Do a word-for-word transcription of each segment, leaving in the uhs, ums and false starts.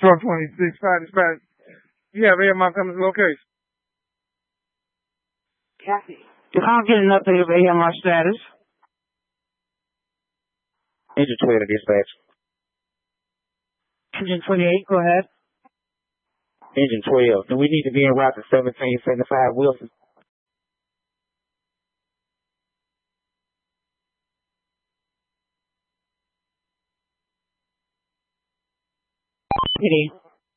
twelve twenty-six, five dispatch. You have Air Montgomery's location. Kathy. I'll get an update of A M R status. Engine twelve to dispatch. Engine twenty-eight, go ahead. Engine twelve. Do we need to be en route to seventeen seventy-five Wilson? P D.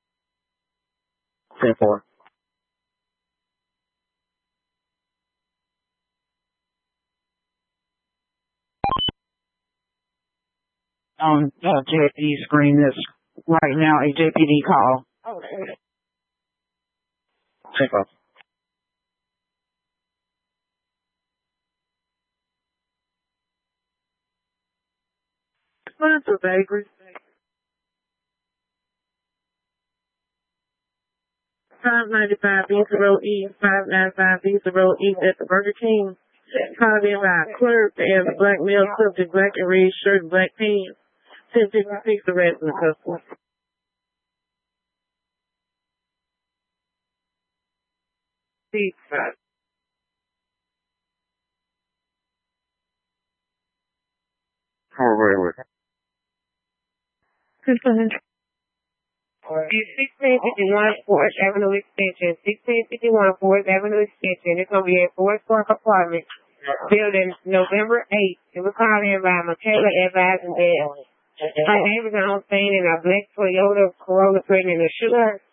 ten four. On uh, J P D screen this right now, a J P D call. Oh, ten four. Sponsor Bakery. five ninety-five Visa Road East, five ninety-five Visa Road East at the Burger King. Called in by a clerk and the black male subject, black and red shirt and black pants. ten fifty-six, the rest of the customer. Seat five. Oh, wait, wait. sixteen fifty-one Fourth Avenue Extension, sixteen fifty-one Fourth Avenue Extension. It's going to be at Forest Park Apartment, building November eighth. It was called in by Michaela Advising Bell. Her name is on scene in a black Toyota Corolla pregnant and a shooter.